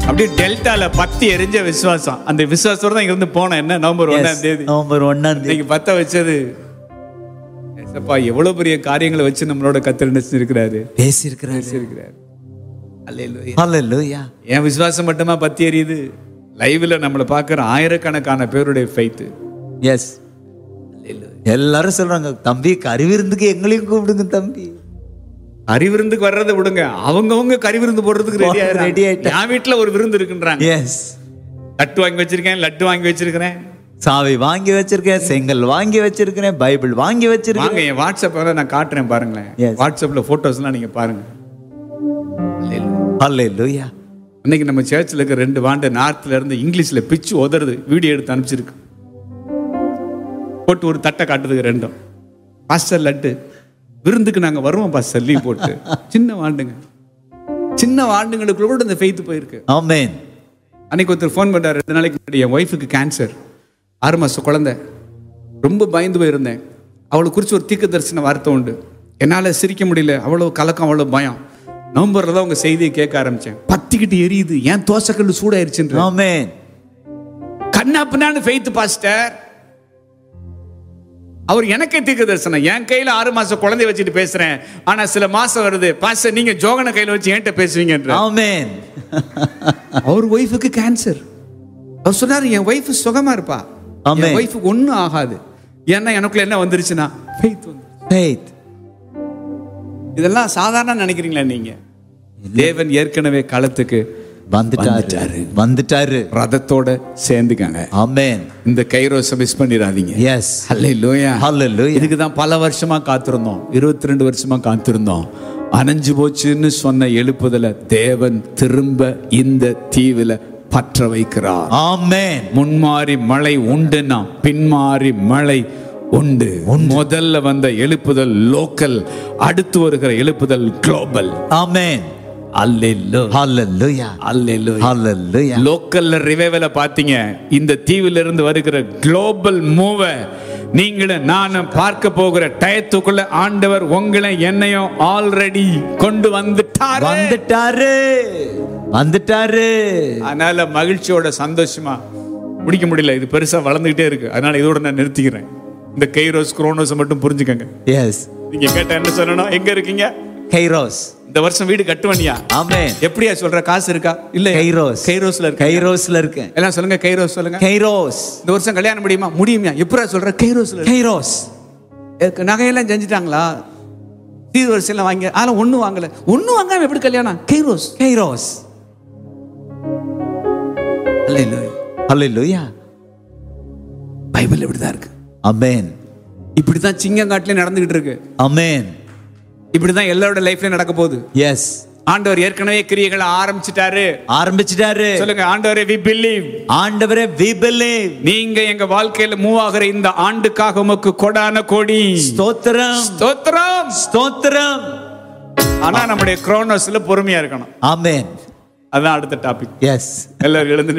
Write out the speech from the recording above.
அப்படியே டெல்டால பத்தி எரிஞ்ச விசுவாசம். அந்த விசுவாசத்தோட தான் இங்க இருந்து போனேன். என்ன நவம்பர் 1ஆம் தேதி, நவம்பர் 1ஆம் தேதி பத்த வச்சது. ஏசப்பா எவ்வளவு பெரிய காரியங்களை வச்சு நம்மளோட கத்தர் நினைச்சிருக்கிறாரு, பேசியிருக்கிறாரு. அல்லேலூயா. ஹல்லேலூயா. என் விசுவாசம் மட்டுமா பத்தி எரியுது, லைவ்ல நம்மளை பார்க்கிற ஆயிரக்கணக்கான பேருடைய ஃபெய்த். எஸ், எல்லாரும் சொல்றாங்க, தம்பி கறிவிருந்துக்கு எங்களையும் கூப்பிடுங்க தம்பி. கறிவிருந்துக்கு வர்றதை விடுங்க, அவங்கவுங்க கறிவிருந்து போடுறதுக்கு ரெடி ஆயிட்டா. என் வீட்டுல ஒரு விருந்து இருக்குன்றாங்க. எஸ், லட்டு வாங்கி வச்சிருக்கேன், லட்டு வாங்கி வச்சிருக்கிறேன், சாவி வாங்கி வச்சிருக்கேன், செங்கல் வாங்கி வச்சிருக்கிறேன், பைபிள் வாங்கி வச்சிருக்கேன். வாங்க, என் வாட்ஸ்அப்ல நான் காட்டுறேன் பாருங்களேன். வாட்ஸ்அப்ல போட்டோஸ்லாம் நீங்க பாருங்க. ஹல்லேலூயா. இன்னைக்கு நம்ம சர்ச்சில் இருக்க 2 வாண்டு நார்த்ல இருந்து இங்கிலீஷ்ல பிச்சு உதறது வீடியோ எடுத்து அனுப்பிச்சிருக்கு. போட்டு ஒரு தட்டை காட்டுதுக்கு 2ம். பாஸ்டர் லட்டு விருந்துக்கு நாங்க வருவோம் பாஸ்டர், லீவ் போட்டு. சின்ன வாண்டுங்க, சின்ன வாண்டுங்களுக்குள்ள கூட இந்த ஃபெய்த் போயிருக்கு. ஆமென். அன்னைக்கு ஒருத்தர் ஃபோன் பண்ணாரு, 2 நாளைக்கு முன்னாடி, என் ஒய்ஃபுக்கு கேன்சர், 6 மாச குழந்தை, ரொம்ப பயந்து போயிருந்தேன். அவளை குறித்து ஒரு தீர்க்க தரிசன வார்த்தை உண்டு. என்னால் சிரிக்க முடியல, அவ்வளோ கலக்கம், அவ்வளோ பயம். நவம்பர்ல தான் உங்க செய்தியை கேட்க ஆரம்பிச்சேன். பத்திக்கிட்டு எரியுது, ஏன் தோசைக்கல்லு சூடாயிருச்சு. ஆமென். கண்ணாப்புனான்னு ஃபெய்த் பாஸ்டர். அவர் எனக்கே தீர்க்க தரிசனம், என் கையில 6 மாச குழந்தைய வச்சுட்டு பேசுறேன், ஆனா சில மாசம் வருது பாஸ்டர், நீங்க ஜோகனை கையில வச்சு என்கிட்ட பேசுவீங்க. ஆமென். அவர் ஒய்ஃபுக்கு கேன்சர். அவர் சொன்னாரு, என் ஒய்ஃப் சுகமா இருப்பா, என் ஒய்ஃபுக்கு ஒன்னும் ஆகாது. ஏன்னா எனக்குள்ள என்ன வந்துருச்சுன்னா ஃபெய்த் வந்து. ஃபெய்த். இதெல்லாம் சாதாரண நினைக்கிறீங்களா நீங்க? தேவன் ஏற்கனவே களத்துக்கு வந்துட்டாரு. ரதத்தோட சேர்ந்துக்காங்க. ஆமென். இந்த கைரோஸை மிஸ் பண்ணிடாதீங்க. எஸ். ஹல்லேலூயா. ஹல்லேலூயா. இதுக்கு தான் பல வருஷமா காத்திருந்தோம், 22 வருஷமா காத்திருந்தோம். அணைஞ்சு போச்சுன்னு சொன்ன எழுப்புதல தேவன் திரும்ப இந்த தீவில பற்ற வைக்கிறார். ஆமென். முன்மாறி மழை உண்டுன்னா பின்மாறி மழை உண்டு. முதல்ல வந்த எழுப்புதல் லோக்கல், அடுத்து வருகிற எழுப்புதல் குளோபல். ஆமென். அல்லேலூயா. ஹல்லேலூயா. லோக்கல்ல ரிவைவல பாத்தீங்க, இந்த தீவில இருந்து வருகிற குளோபல் மூவ நீங்களும் நானும் பார்க்க போகிற டயத்துக்குள்ள ஆண்டவர் உங்களை என்னையும் ஆல்ரெடி கொண்டு வந்துட்டாரு. அதனால மகிழ்ச்சியோட சந்தோஷமா முடிக்க முடியல, இது பெருசா வளர்ந்துகிட்டே இருக்கு. அதனால இதோட நான் நிறுத்திக்கிறேன். இந்த கைரோஸ் குரோனோஸ் மட்டும் புரிஞ்சுக்கங்க. எஸ். நீங்க கேட்ட என்ன சொல்லணும்? எங்க இருக்கீங்க? கைரோஸ். இந்த வருஷம் வீடு கட்டுவனியா? ஆமென். எப்படியா சொல்ற? காசு இருக்கா? இல்ல, கைரோஸ்ல இருக்கு. எல்லாம் சொல்லுங்க, கைரோஸ் சொல்லுங்க. கைரோஸ். இந்த வருஷம் கல்யாணம் முடியுமா? முடியுமா? எப்படியா சொல்ற? கைரோஸ். நகையெல்லாம் செஞ்சுட்டாங்களா? சீர்வரிசை எல்லாம் வாங்கி, ஆனா ஒண்ணும் வாங்காம எப்படி கல்யாணம்? கைரோஸ். ஹல்லேலூயா. பைபிள் இப்படிதான் இருக்கு. ஆமென். இப்படிதான் சிங்கங்காட்டிலே நடந்துகிட்டு இருக்கு. ஆமென். இப்படிதான் எல்லாரோட லைஃப்ல நடக்க போகுது. எஸ். ஆண்டவர் ஏற்கனவே கிரியைகளை ஆரம்பிச்சிட்டாரு. சொல்லுங்க, ஆண்டவரே we believe. ஆண்டவரே we believe. நீங்க எங்க வாழ்க்கையில மூவ் ஆகிற இந்த ஆண்டுக்காக உமக்கு கொடான கோடி ஸ்தோத்திரம். ஆனா நம்முடைய குரோனோஸ்ல பொறுமையா இருக்கணும். ஆமென். அதான் அடுத்த டாபிக். எஸ். எல்லாரும் எழுந்து